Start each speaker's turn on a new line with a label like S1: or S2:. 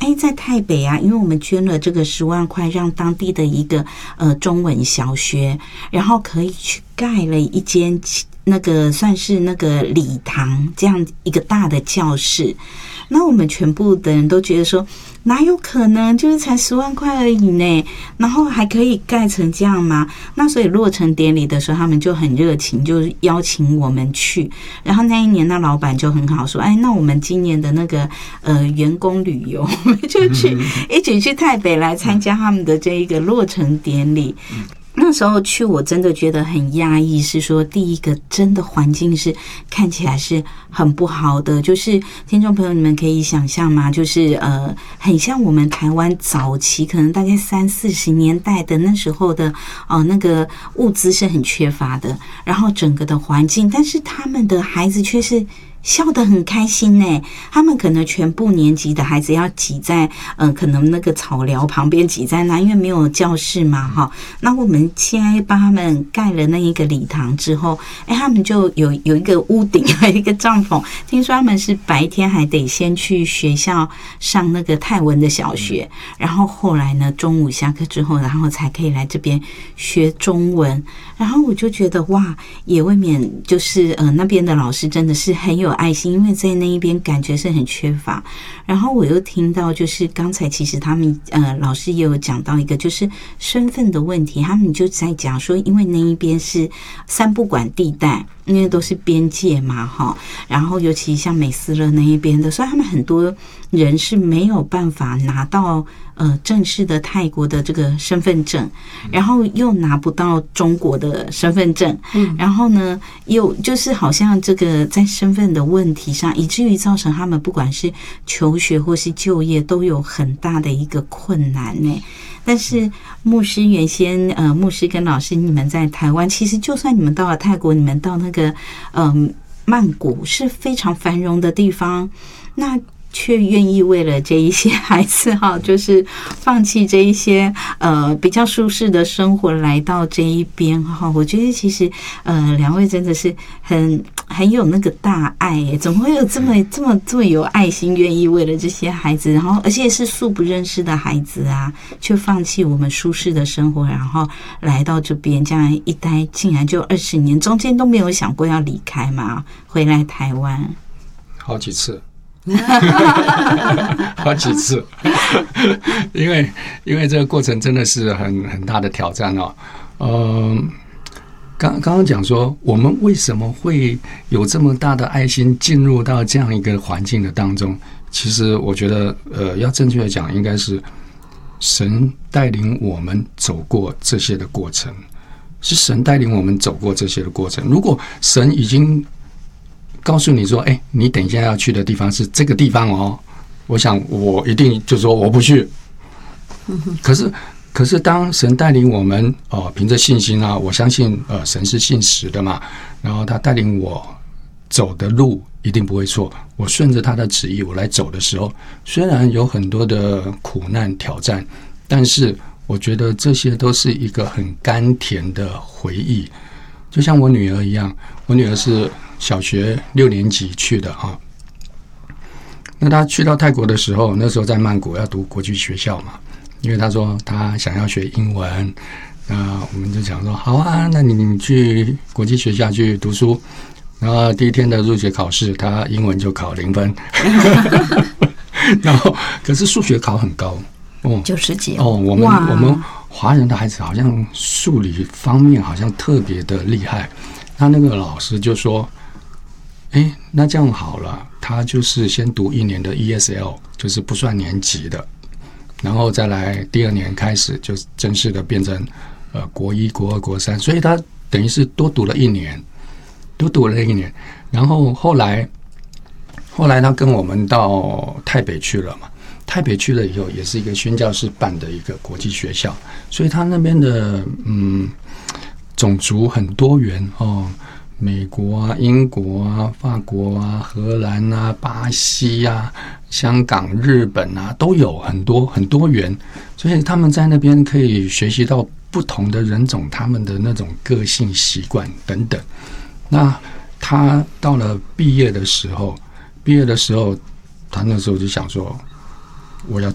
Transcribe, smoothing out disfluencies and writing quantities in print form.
S1: 在台北啊，因为我们捐了这个10万块，让当地的一个中文小学，然后可以去盖了一间那个算是那个礼堂这样一个大的教室。那我们全部的人都觉得说，哪有可能，就是才10万块而已呢，然后还可以盖成这样吗？那所以落成典礼的时候，他们就很热情，就邀请我们去。然后那一年，那老板就很好说，那我们今年的那个员工旅游，我们就一起去台北来参加他们的这一个落成典礼。那时候去，我真的觉得很压抑，是说第一个真的环境是看起来是很不好的，就是听众朋友你们可以想象吗？就是很像我们台湾早期可能大概30-40年代的那时候的那个物资是很缺乏的，然后整个的环境，但是他们的孩子却是笑得很开心呢。他们可能全部年级的孩子要挤在可能那个草寮旁边挤在那，因为没有教室嘛哈。那我们现在帮他们盖了那一个礼堂之后，他们就有一个屋顶，有一个帐篷。听说他们是白天还得先去学校上那个泰文的小学，然后后来呢中午下课之后，然后才可以来这边学中文。然后我就觉得哇，也未免就是那边的老师真的是很有爱心，因为在那一边感觉是很缺乏。然后我又听到就是刚才其实他们老师也有讲到一个就是身份的问题，他们就在讲说因为那一边是三不管地带，因为都是边界嘛哈，然后尤其像美斯乐那一边的，所以他们很多人是没有办法拿到正式的泰国的这个身份证，然后又拿不到中国的身份证，然后呢又就是好像这个在身份的问题上，以至于造成他们不管是求学或是就业都有很大的一个困难呢。但是牧师原先牧师跟老师你们在台湾，其实就算你们到了泰国，你们到那个曼谷是非常繁荣的地方，那却愿意为了这一些孩子哈，就是放弃这一些比较舒适的生活来到这一边哈。我觉得其实两位真的是很有那个大爱耶，怎么会有这么有爱心，愿意为了这些孩子，然后而且是素不认识的孩子啊，却放弃我们舒适的生活，然后来到这边，这样一待竟然就20年，中间都没有想过要离开嘛，回来台湾
S2: 好几次。好几次，因为这个过程真的是很大的挑战哦。刚刚讲说，我们为什么会有这么大的爱心进入到这样一个环境的当中？其实我觉得，要正确的讲，应该是神带领我们走过这些的过程，是神带领我们走过这些的过程。如果神已经告诉你说，你等一下要去的地方是这个地方哦，我想我一定就说我不去。可是当神带领我们凭着信心啊，我相信神是信实的嘛，然后他带领我走的路一定不会错，我顺着他的旨意我来走的时候，虽然有很多的苦难挑战，但是我觉得这些都是一个很甘甜的回忆。就像我女儿一样，我女儿是小学6年级去的哈。那她去到泰国的时候，那时候在曼谷要读国际学校嘛，因为她说她想要学英文，那我们就讲说好啊，那你去国际学校去读书。然后第一天的入学考试，她英文就考0分，然后可是数学考很高
S1: ，90几
S2: 我们华人的孩子好像数理方面好像特别的厉害。那个老师就说，那这样好了，他就是先读1年的 ESL， 就是不算年级的，然后再来第2年开始就正式的变成国1、国2、国3，所以他等于是多读了1年。然后后来他跟我们到台北去了嘛。台北去了以后，也是一个宣教士办的一个国际学校，所以他那边的种族很多元哦，美国啊、英国啊、法国啊、荷兰啊、巴西啊、香港、日本啊，都有很多元，所以他们在那边可以学习到不同的人种，他们的那种个性、习惯等等。那他到了毕业的时候，他那时候就想说，我要